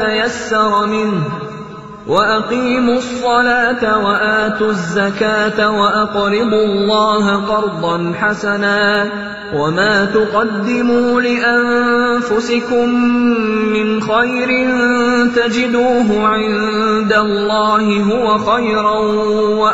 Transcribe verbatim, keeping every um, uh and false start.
تَيَسَّرَ مِنْهُ ۚ وَأَقِيمُوا الصَّلَاةَ وَآتُوا الزَّكَاةَ وَأَقْرِضُوا اللَّهَ قَرْضًا حَسَنًا ۚ وَمَا تُقَدِّمُوا لِأَنفُسِكُم مِّنْ خَيْرٍ تَجِدُوهُ عِندَ اللَّهِ هُوَ خَيْرًا